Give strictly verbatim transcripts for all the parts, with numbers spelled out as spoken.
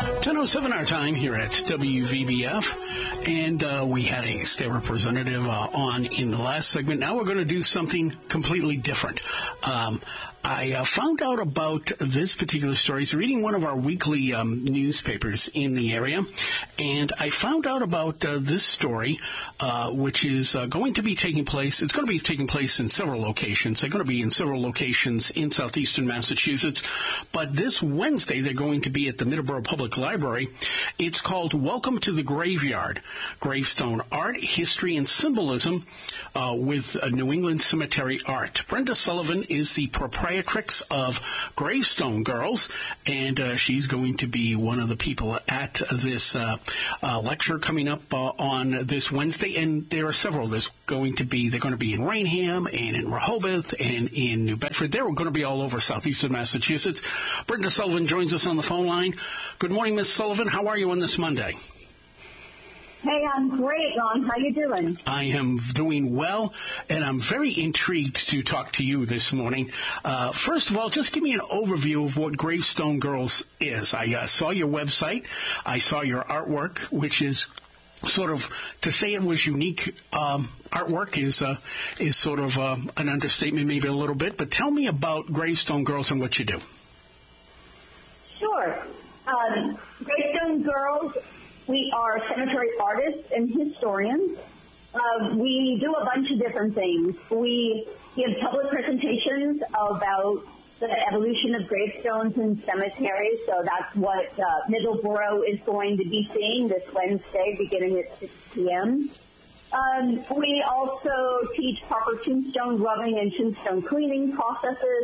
ten oh seven our time here at W V B F, and uh, we had a state representative uh, on in the last segment. Now we're going to do something completely different. Um, I uh, found out about this particular story. It's reading one of our weekly um, newspapers in the area, and I found out about uh, this story, uh, which is uh, going to be taking place. It's going to be taking place in several locations. They're going to be in several locations in southeastern Massachusetts, but this Wednesday they're going to be at the Middleborough Public Library. It's called Welcome to the Graveyard, Gravestone Art, History, and Symbolism uh, with uh, New England Cemetery Art. Brenda Sullivan is the proprietor of Gravestone Girls, and uh, she's going to be one of the people at this uh, uh, lecture coming up uh, on this Wednesday. And there are several. There's going to be they're going to be in Rainham and in Rehoboth and in New Bedford. They're going to be all over southeastern Massachusetts. Brenda Sullivan joins us on the phone line. Good morning, Miss Sullivan. How are you on this Monday? Hey, I'm great, Ron. How you doing? I am doing well, and I'm very intrigued to talk to you this morning. Uh, first of all, just give me an overview of what Gravestone Girls is. I uh, saw your website. I saw your artwork, which is sort of, to say it was unique um, artwork is uh, is sort of uh, an understatement, maybe a little bit. But tell me about Gravestone Girls and what you do. Sure. Um, Gravestone Girls, we are cemetery artists and historians. Uh, we do a bunch of different things. We give public presentations about the evolution of gravestones in cemeteries, so that's what uh, Middleborough is going to be seeing this Wednesday beginning at six p.m. Um, we also teach proper tombstone rubbing and tombstone cleaning processes.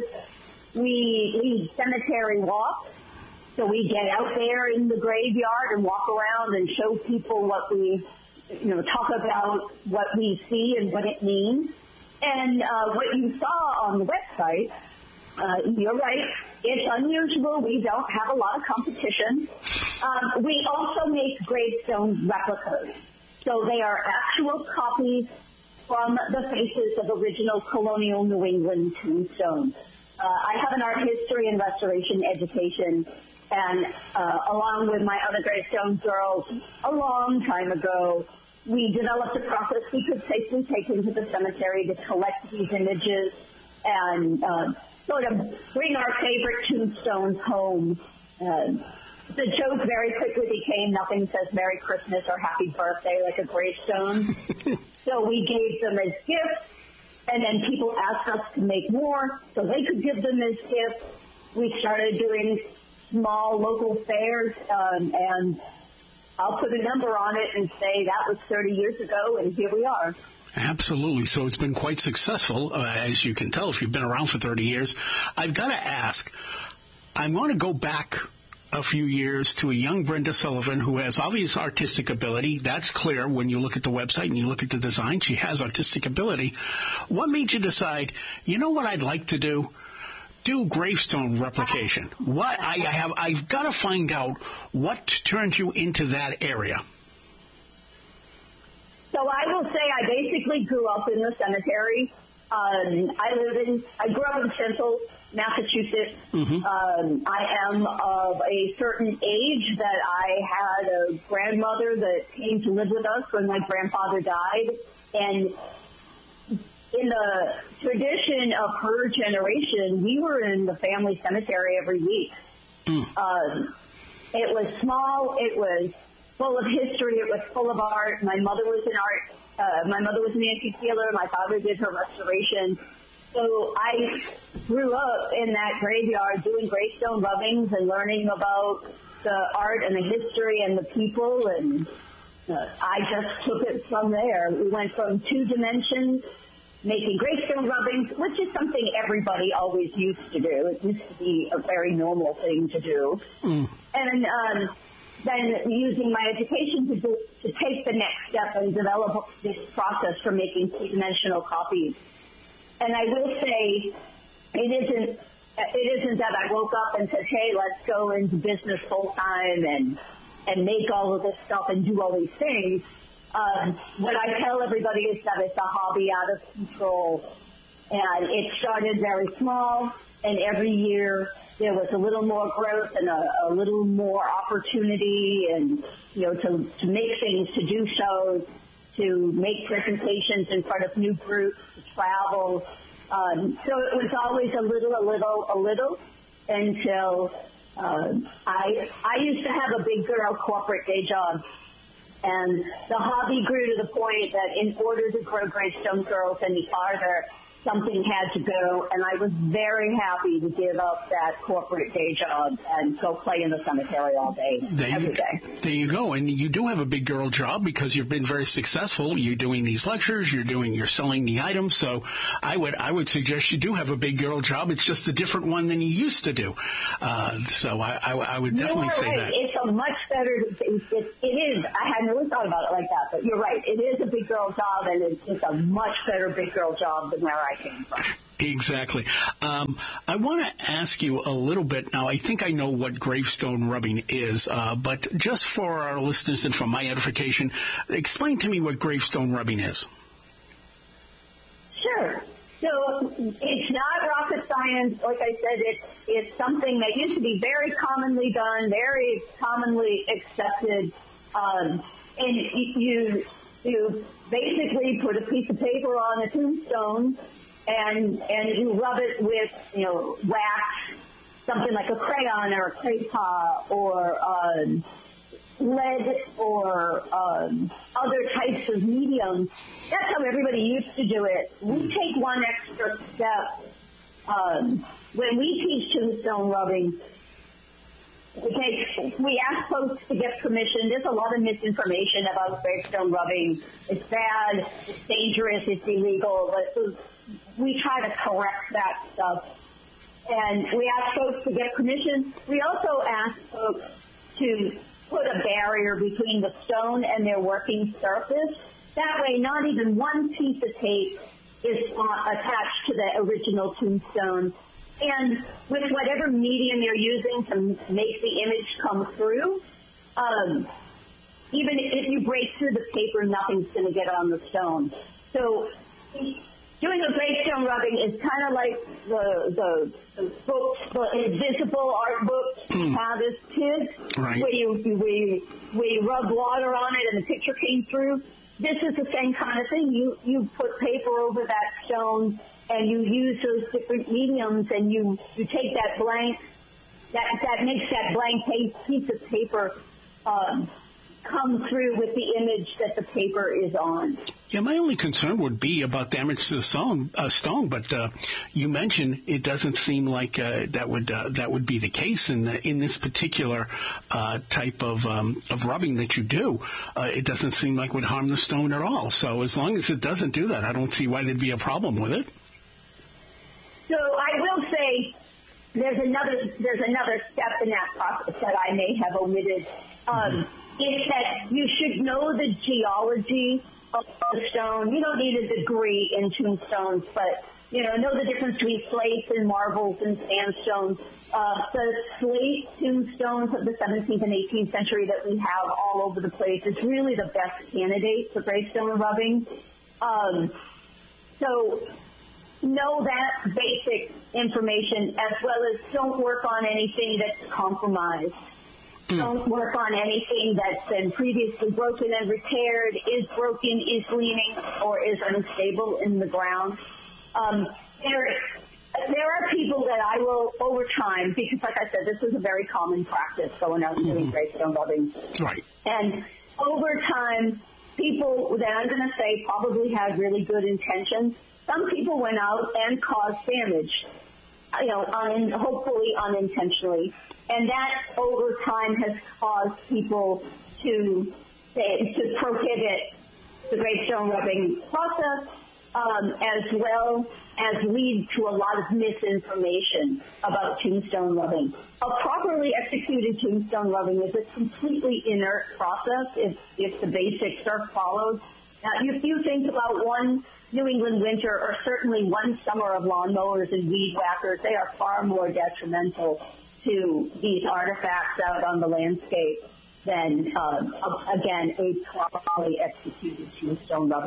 We lead cemetery walks. So we get out there in the graveyard and walk around and show people what we, you know, talk about what we see and what it means. And uh, what you saw on the website, uh, you're right, it's unusual. We don't have a lot of competition. Um, we also make gravestone replicas. So they are actual copies from the faces of original colonial New England tombstones. Uh, I have an art history and restoration education. And uh, along with my other Gravestone Girls, a long time ago, we developed a process we could safely take into the cemetery to collect these images and uh, sort of bring our favorite tombstones home. Uh, the joke very quickly became nothing says Merry Christmas or Happy Birthday like a gravestone. So we gave them as gifts, and then people asked us to make more so they could give them as gifts. We started doing small local fairs, um, and I'll put a number on it and say that was thirty years ago, and here we are. Absolutely. So it's been quite successful, uh, as you can tell if you've been around for thirty years. I've got to ask, I'm going to go back a few years to a young Brenda Sullivan who has obvious artistic ability. That's clear when you look at the website and you look at the design. She has artistic ability. What made you decide, you know what I'd like to do? Do gravestone replication. What I have, I've got to find out what turned you into that area. So I will say I basically grew up in the cemetery. Um, I live in, I grew up in Central Massachusetts. Mm-hmm. Um, I am of a certain age that I had a grandmother that came to live with us when my grandfather died, and in the tradition of her generation, we were in the family cemetery every week. Mm. Um, it was small. It was full of history. It was full of art. My mother was an art. Uh, my mother was an antique dealer. My father did her restoration. So I grew up in that graveyard doing gravestone rubbings and learning about the art and the history and the people. And uh, I just took it from there. We went from two dimensions, making gravestone rubbings, which is something everybody always used to do. It used to be a very normal thing to do. Mm. And um, then using my education to, do, to take the next step and develop this process for making three-dimensional copies. And I will say, it isn't it isn't that I woke up and said, hey, let's go into business full-time and, and make all of this stuff and do all these things. Um, what I tell everybody is that it's a hobby out of control. And it started very small, and every year there was a little more growth and a, a little more opportunity, and you know, to to make things, to do shows, to make presentations in front of new groups, to travel. Um, so it was always a little, a little, a little, until uh, I I used to have a big girl corporate day job. And the hobby grew to the point that in order to grow Greystone Girls any farther, something had to go, and I was very happy to give up that corporate day job and go play in the cemetery all day, there every you, day. There you go. And you do have a big girl job because you've been very successful. You're doing these lectures. You're doing. You're selling the items. So I would I would suggest you do have a big girl job. It's just a different one than you used to do. Uh, so I, I, I would definitely you're say right. that. It's a much better. It, it, it is. I hadn't really thought about it like that, but you're right. It is a big girl job, and it's, it's a much better big girl job than where I came from. Exactly. Um, I want to ask you a little bit now. I think I know what gravestone rubbing is, uh, but just for our listeners and for my edification, explain to me what gravestone rubbing is. Sure. So it's not rocket science. Like I said, it's it's something that used to be very commonly done, very commonly accepted, um, and you you basically put a piece of paper on a tombstone. And and you rub it with, you know, wax, something like a crayon or a craypa or um, lead or um, other types of mediums. That's how everybody used to do it. We take one extra step. Um, when we teach tombstone rubbing, we, take, we ask folks to get permission. There's a lot of misinformation about gravestone rubbing. It's bad, it's dangerous, it's illegal, but we try to correct that stuff. And we ask folks to get permission. We also ask folks to put a barrier between the stone and their working surface. That way, not even one piece of tape is attached to the original tombstone. And with whatever medium you're using to make the image come through, um, even if you break through the paper, nothing's going to get on the stone. So doing a gravestone rubbing is kind of like the, the, the books, the invisible art books you have as kids, right. where you, where you where you rub water on it and the picture came through. This is the same kind of thing. You you put paper over that stone and you use those different mediums, and you, you take that blank, that that makes that blank piece of paper um, come through with the image that the paper is on. Yeah, my only concern would be about damage to the stone, uh, stone but uh, you mentioned it doesn't seem like uh, that would uh, that would be the case in the, in this particular uh, type of um, of rubbing that you do. Uh, it doesn't seem like it would harm the stone at all. So as long as it doesn't do that, I don't see why there'd be a problem with it. So I will say there's another there's another step in that process that I may have omitted. Um, is that you should know the geology of the stone. You don't need a degree in tombstones, but, you know, know the difference between slates and marbles and sandstones. Uh, the slate tombstones of the seventeenth and eighteenth century that we have all over the place is really the best candidate for gravestone rubbing. Um, so know that basic information, as well as don't work on anything that's compromised. Don't work on anything that's been previously broken and repaired, is broken, is leaning, or is unstable in the ground. Um, there, there are people that I will, over time, because like I said, this is a very common practice going out and doing gravestone rubbing. Right. And over time, people that I'm going to say probably had really good intentions. Some people went out and caused damage, you know, un, hopefully unintentionally. And that, over time, has caused people to say, to prohibit the gravestone rubbing process, um, as well as lead to a lot of misinformation about tombstone rubbing. A properly executed tombstone rubbing is a completely inert process if, if the basics are followed. Now, if you think about one New England winter, or certainly one summer of lawnmowers and weed whackers, they are far more detrimental to these artifacts out on the landscape than, um, again, a properly executed tombstone rubbing.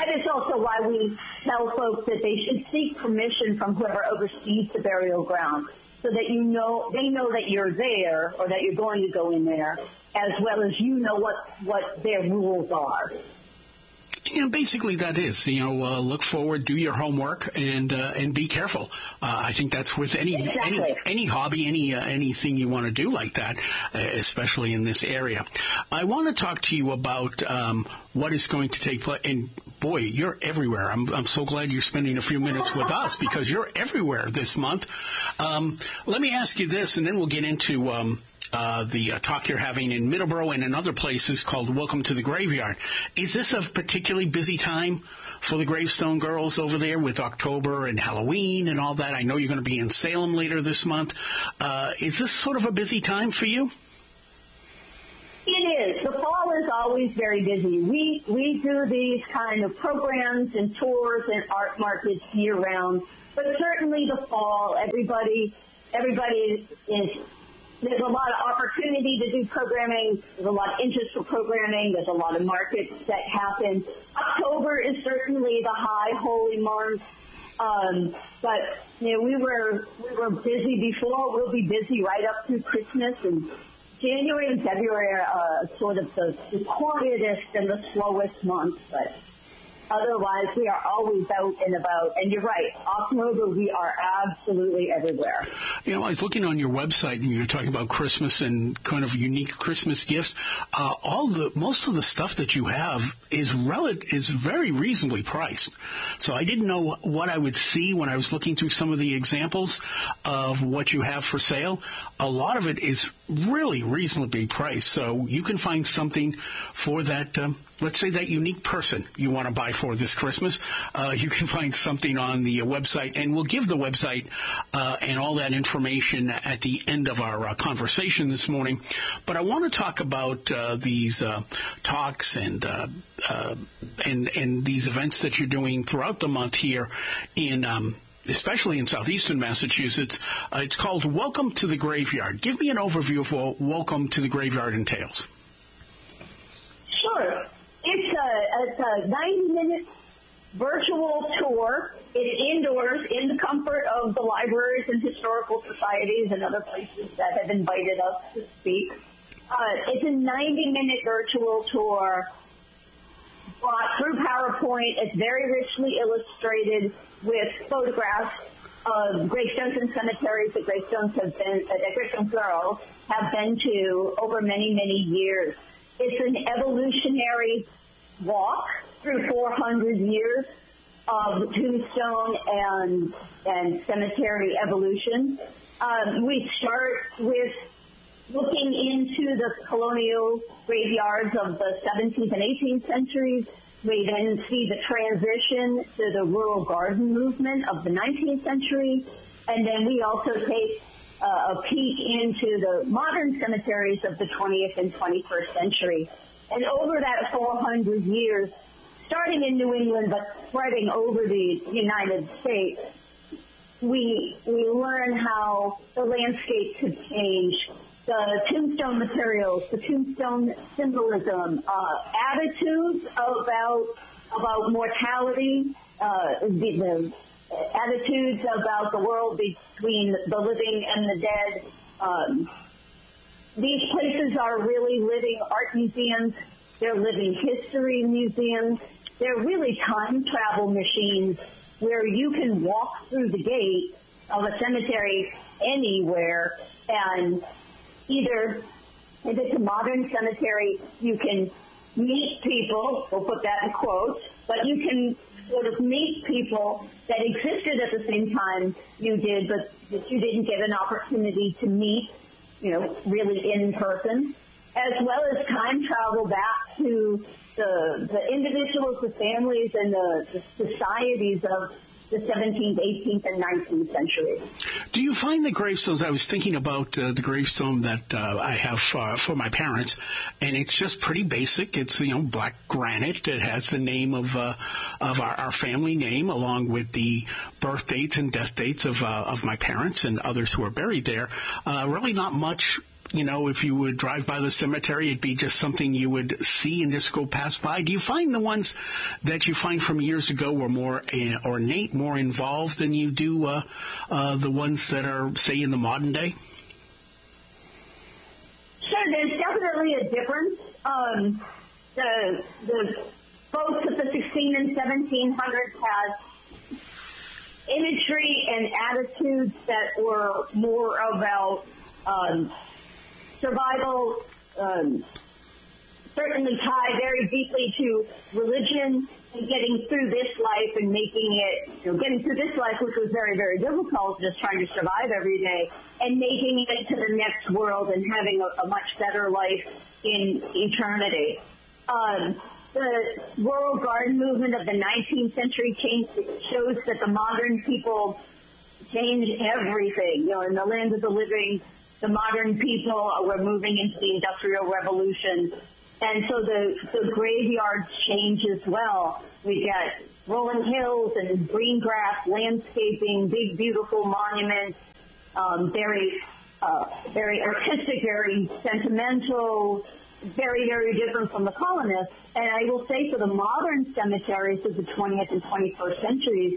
That is also why we tell folks that they should seek permission from whoever oversees the burial ground, so that you know they know that you're there or that you're going to go in there, as well as you know what, what their rules are. Yeah, basically that is, you know, uh, look forward, do your homework, and uh, and be careful. Uh, I think that's with any exactly. any any hobby, any uh, anything you want to do like that, uh, especially in this area. I want to talk to you about um, what is going to take place. And boy, you're everywhere. I'm I'm so glad you're spending a few minutes with us because you're everywhere this month. Um, let me ask you this, and then we'll get into. Um, Uh, the uh, talk you're having in Middleborough and in other places called Welcome to the Graveyard. Is this a particularly busy time for the Gravestone Girls over there with October and Halloween and all that? I know you're going to be in Salem later this month. Uh, is this sort of a busy time for you? It is. The fall is always very busy. We we do these kind of programs and tours and art markets year round, but certainly the fall, everybody everybody is. There's a lot of opportunity to do programming. There's a lot of interest for programming. There's a lot of markets that happen. October is certainly the high holy month. Um, but, you know, we were, we were busy before. We'll be busy right up through Christmas. And January and February are uh, sort of the, the quietest and the slowest months. But otherwise, we are always out and about. And you're right, October, we are absolutely everywhere. You know, I was looking on your website, and you're talking about Christmas and kind of unique Christmas gifts. Uh, all the most of the stuff that you have is rel- is very reasonably priced. So I didn't know what I would see when I was looking through some of the examples of what you have for sale. A lot of it is really reasonably priced. So you can find something for that. Um, Let's say that unique person you want to buy for this Christmas. Uh, you can find something on the uh, website, and we'll give the website uh, and all that information at the end of our uh, conversation this morning. But I want to talk about uh, these uh, talks and uh, uh, and and these events that you're doing throughout the month here in. Um, especially in southeastern Massachusetts. Uh, it's called Welcome to the Graveyard. Give me an overview of what Welcome to the Graveyard entails. Sure. It's a, it's a ninety-minute virtual tour. It's indoors in the comfort of the libraries and historical societies and other places that have invited us to speak. Uh, it's a ninety-minute virtual tour brought through PowerPoint. It's very richly illustrated with photographs of gravestones and cemeteries that gravestones have been, uh, that gravestone girls have been to over many, many years. It's an evolutionary walk through four hundred years of tombstone and and cemetery evolution. Um, we start with looking into the colonial graveyards of the seventeenth and eighteenth centuries. We then see the transition to the rural garden movement of the nineteenth century. And then we also take uh, a peek into the modern cemeteries of the twentieth and twenty-first century. And over that four hundred years, starting in New England but spreading over the United States, we we learn how the landscape could change, the tombstone materials, the tombstone symbolism, uh, attitudes about about mortality, uh, the, the attitudes about the world between the living and the dead. Um, these places are really living art museums. They're living history museums. They're really time travel machines where you can walk through the gate of a cemetery anywhere, and either if it's a modern cemetery, you can meet people, we'll put that in quotes, but you can sort of meet people that existed at the same time you did, but that you didn't get an opportunity to meet, you know, really in person, as well as time travel back to the, the individuals, the families, and the, the societies of the seventeenth, eighteenth, and nineteenth centuries. Do you find the gravestones? I was thinking about uh, the gravestone that uh, I have uh, for my parents, and it's just pretty basic. It's, you know, black granite. It has the name of uh, of our, our family name, along with the birth dates and death dates of uh, of my parents and others who are buried there. Uh, really not much you know, if you would drive by the cemetery, it'd be just something you would see and just go pass by? Do you find the ones that you find from years ago were more uh, ornate, more involved than you do uh, uh, the ones that are, say, in the modern day? Sure, there's definitely a difference. Um, the the folks of the sixteen and seventeen hundreds had imagery and attitudes that were more about um, survival, um, certainly tied very deeply to religion and getting through this life and making it, you know, getting through this life, which was very, very difficult, just trying to survive every day, and making it to the next world and having a, a much better life in eternity. Um, the rural garden movement of the nineteenth century changed, shows that the modern people change everything. You know, in the land of the living, the modern people were moving into the Industrial Revolution. And so the, the graveyards change as well. We get rolling hills and green grass, landscaping, big, beautiful monuments, um, very, uh, very artistic, very sentimental, very, very different from the colonists. And I will say for the modern cemeteries of the twentieth and twenty-first centuries,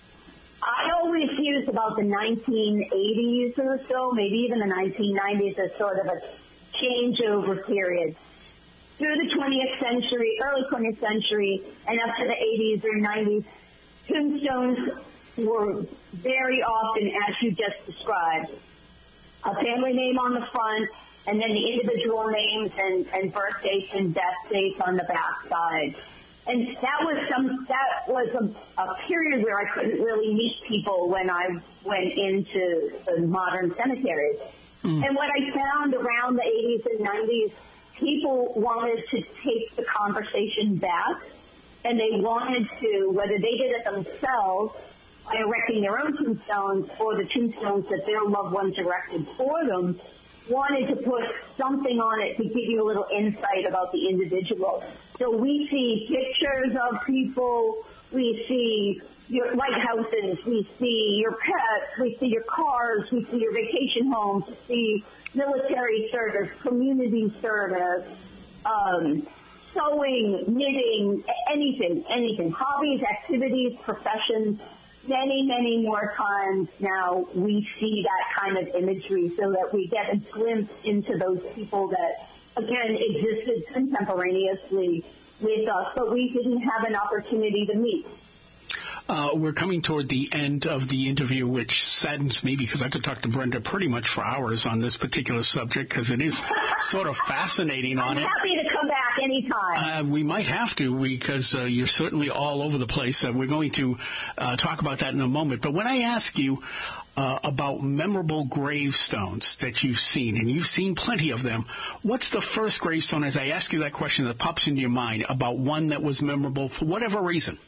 I always use about the nineteen eighties or so, maybe even the nineteen nineties as sort of a changeover period. Through the twentieth century, early twentieth century, and up to the eighties or nineties, tombstones were very often, as you just described, a family name on the front, and then the individual names and, and birth dates and death dates on the back side. And that was some that was a, a period where I couldn't really meet people when I went into the modern cemeteries. Mm. And what I found around the eighties and nineties, people wanted to take the conversation back, and they wanted to, whether they did it themselves by erecting their own tombstones or the tombstones that their loved ones erected for them, wanted to put something on it to give you a little insight about the individual. So we see pictures of people, we see your lighthouses, we see your pets, we see your cars, we see your vacation homes, we see military service, community service, um, sewing, knitting, anything, anything, hobbies, activities, professions. Many, many more times now we see that kind of imagery so that we get a glimpse into those people that, again, existed contemporaneously with us, but we didn't have an opportunity to meet. Uh, we're coming toward the end of the interview, which saddens me because I could talk to Brenda pretty much for hours on this particular subject because it is sort of fascinating on I'm it. I'm happy to come back anytime. Uh, we might have to because uh, you're certainly all over the place. Uh, we're going to uh, talk about that in a moment. But when I ask you uh, about memorable gravestones that you've seen, and you've seen plenty of them, what's the first gravestone, as I ask you that question, that pops into your mind about one that was memorable for whatever reason?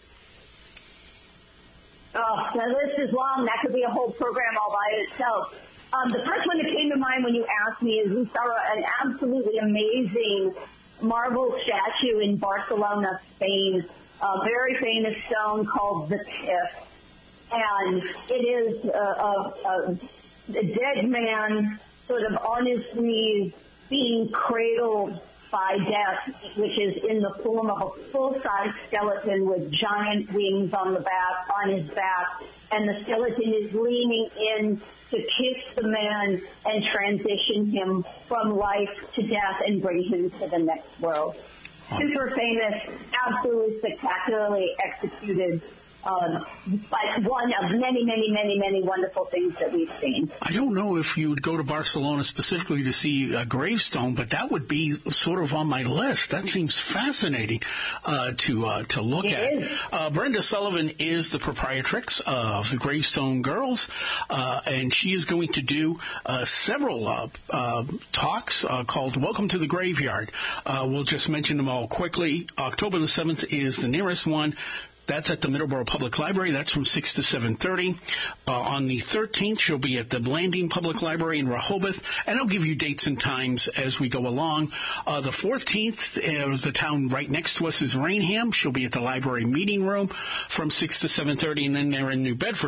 Oh, the list is long. That could be a whole program all by itself. Um, the first one that came to mind when you asked me is we saw an absolutely amazing marble statue in Barcelona, Spain, a very famous stone called the Tiff. And it is a, a, a, a dead man sort of on his knees being cradled by death, which is in the form of a full-size skeleton with giant wings on the back, on his back, and the skeleton is leaning in to kiss the man and transition him from life to death and bring him to the next world. Super famous, absolutely spectacularly executed. Um, but one of many, many, many, many wonderful things that we've seen. I don't know if you would go to Barcelona specifically to see a gravestone, but that would be sort of on my list. That seems fascinating uh, to uh, to look it at. Is. Uh, Brenda Sullivan is the proprietrix of the Gravestone Girls, uh, and she is going to do uh, several uh, uh, talks uh, called Welcome to the Graveyard. Uh, we'll just mention them all quickly. October the seventh is the nearest one. That's at the Middleborough Public Library. That's from six to seven thirty. Uh, on the thirteenth, she'll be at the Blanding Public Library in Rehoboth, and I'll give you dates and times as we go along. Uh, the fourteenth, uh, the town right next to us is Rainham. She'll be at the library meeting room from six to seven thirty, and then they're in New Bedford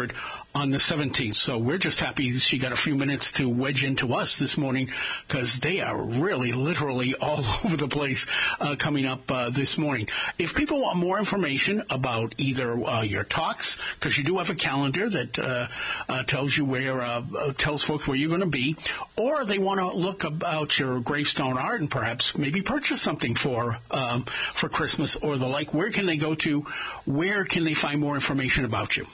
on the seventeenth. So we're just happy she got a few minutes to wedge into us this morning because they are really literally all over the place uh, coming up uh, this morning. If people want more information about either uh, your talks, because you do have a calendar that uh, uh, tells you where, uh, uh, tells folks where you're going to be, or they want to look about your gravestone art and perhaps maybe purchase something for um, for Christmas or the like, where can they go to? Where can they find more information about you?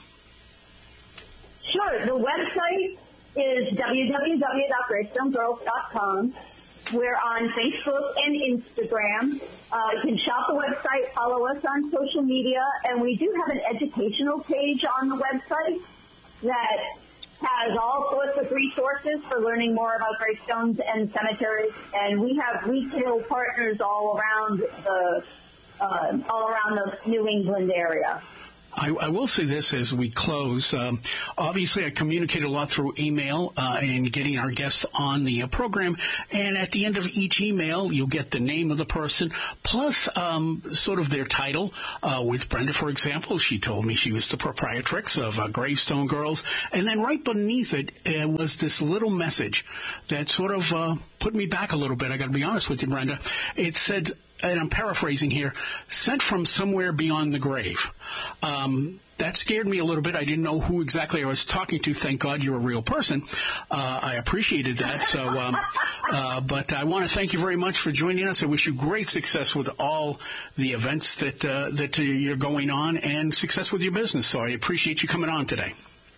Sure. The website is w w w dot gravestone girls dot com. We're on Facebook and Instagram. Uh, you can shop the website, follow us on social media, and we do have an educational page on the website that has all sorts of resources for learning more about gravestones and cemeteries. And we have retail partners all around the uh, all around the New England area. I, I will say this as we close. Um, obviously, I communicate a lot through email uh, and getting our guests on the uh, program. And at the end of each email, you'll get the name of the person, plus um, sort of their title. Uh, with Brenda, for example, she told me she was the proprietrix of uh, Gravestone Girls. And then right beneath it uh, was this little message that sort of uh, put me back a little bit. I got to be honest with you, Brenda. It said, and I'm paraphrasing here, sent from somewhere beyond the grave. Um, that scared me a little bit. I didn't know who exactly I was talking to. Thank God you're a real person. Uh, I appreciated that. So, um, uh, but I want to thank you very much for joining us. I wish you great success with all the events that uh, that uh, you're going on and success with your business. So I appreciate you coming on today.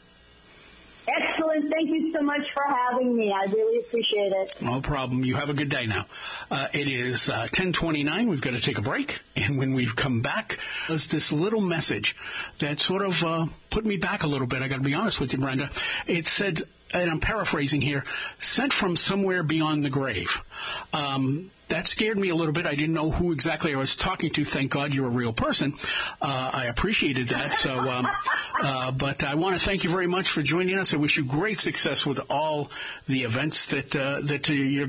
Excellent. Thank you so much for having me. I really appreciate it. No problem. You have a good day now. Uh, it is uh, ten twenty-nine. We've got to take a break. And when we come back, there's this little message that sort of uh, put me back a little bit. I got to be honest with you, Brenda. It said, and I'm paraphrasing here, sent from somewhere beyond the grave. Um, that scared me a little bit. I didn't know who exactly I was talking to. Thank God you're a real person. Uh, I appreciated that. So, um, uh, but I want to thank you very much for joining us. I wish you great success with all the events that uh, that uh, you're